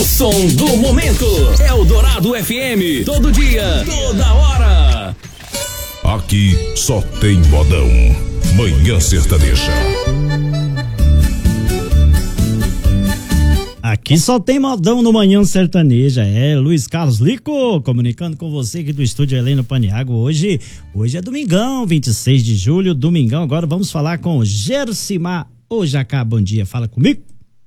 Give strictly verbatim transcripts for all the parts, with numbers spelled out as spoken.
som do momento. Eldorado F M. Todo dia, toda hora. Aqui só tem modão. Manhã Sertaneja. Aqui só tem modão no Manhã Sertaneja. É, Luiz Carlos Lico, comunicando com você aqui do estúdio Helena Paniago. Hoje, hoje é domingão, vinte e seis de julho, domingão. Agora vamos falar com Gersimar Ô Jacá. Bom dia, fala comigo.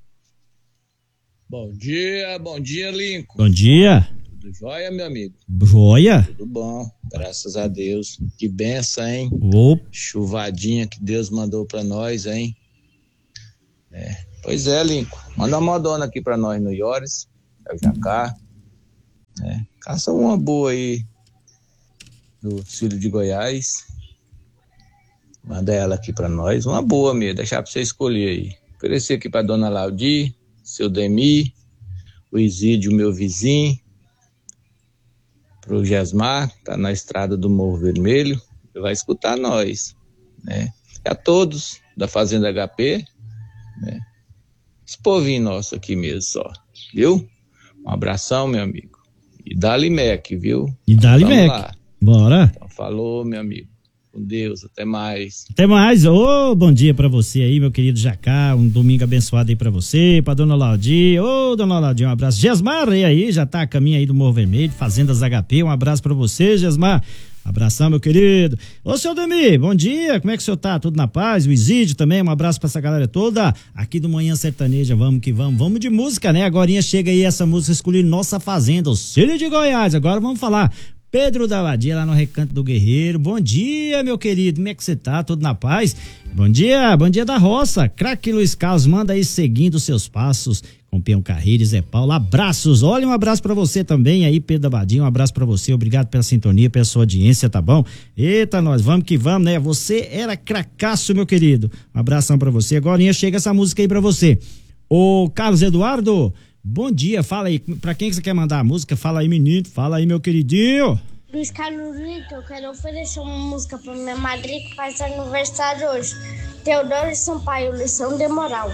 Bom dia, bom dia, Lincoln. Bom dia. Tudo jóia, meu amigo? Joia. Tudo bom, graças a Deus. Que benção, hein? Opa. Chuvadinha que Deus mandou pra nós, hein? É. Pois é, Lincoln. Manda uma modona aqui pra nós no Iores, é o Jacá. É. Caça uma boa aí do Cílio de Goiás. Manda ela aqui pra nós. Uma boa mesmo, deixar pra você escolher aí. Oferecer aqui pra dona Laudi, seu Demi, o Isídio, meu vizinho, pro Gesmar, tá na estrada do Morro Vermelho, ele vai escutar nós, né? E a todos da Fazenda H P, né? Esse povinho nosso aqui mesmo só, viu? Um abração, meu amigo. E dá-lhe Mac, viu? E dá-lhe Mac. Bora. Então, falou, meu amigo. Com Deus, até mais. Até mais. Ô, oh, bom dia pra você aí, meu querido Jacá. Um domingo abençoado aí pra você, pra dona Laudi. Ô, oh, dona Laudi, um abraço. Gesmar, e aí, já tá a caminho aí do Morro Vermelho, Fazendas H P. Um abraço pra você, Gesmar. Abração, meu querido. Ô, seu Demi, bom dia. Como é que o senhor tá? Tudo na paz? O Isídio também, um abraço pra essa galera toda. Aqui do Manhã Sertaneja, vamos que vamos. Vamos de música, né? Agorinha chega aí essa música escolhida Nossa Fazenda, o Cílio de Goiás. Agora vamos falar. Pedro da Vadia, lá no Recanto do Guerreiro. Bom dia, meu querido. Como é que você tá? Tudo na paz? Bom dia, bom dia da roça. Craque Luiz Carlos, manda aí seguindo seus passos. Com Peão Carreiro e Zé Paulo. Abraços. Olha, um abraço pra você também aí, Pedro da Vadia. Um abraço pra você. Obrigado pela sintonia, pela sua audiência, tá bom? Eita, nós vamos que vamos, né? Você era cracaço, meu querido. Um abração pra você. Agora chega essa música aí pra você. Ô, Carlos Eduardo, bom dia, fala aí, pra quem que você quer mandar a música? Fala aí, menino, fala aí, meu queridinho. Luiz Carlos Lico, eu quero oferecer uma música pra minha madrinha que faz aniversário hoje. Teodoro Sampaio, lição de moral.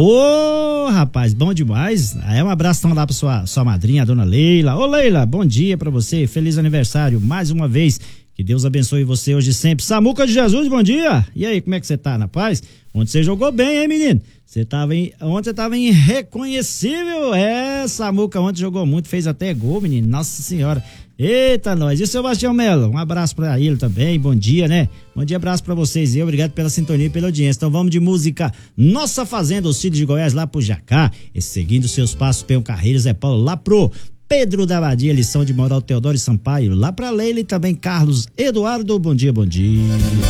Ô, rapaz, bom demais. É um abraço então lá pra sua, sua madrinha, a dona Leila. Ô, Leila, bom dia pra você, feliz aniversário, mais uma vez. Que Deus abençoe você hoje sempre. Samuca de Jesus, bom dia. E aí, como é que você tá, na paz? Ontem você jogou bem, hein, menino? Você tava em, ontem você tava irreconhecível. É, Samuca ontem jogou muito, fez até gol, menino. Nossa senhora. Eita, nós. E o Sebastião Melo? Um abraço pra ele também. Bom dia, né? Bom dia, abraço pra vocês e obrigado pela sintonia e pela audiência. Então vamos de música Nossa Fazenda, o Cílio de Goiás, lá pro Jacá. E seguindo seus passos, Peão Carreiro, Zé Paulo, lá pro Pedro da Vadia, lição de moral, Teodoro Sampaio, lá pra Leila e também Carlos Eduardo. Bom dia, bom dia.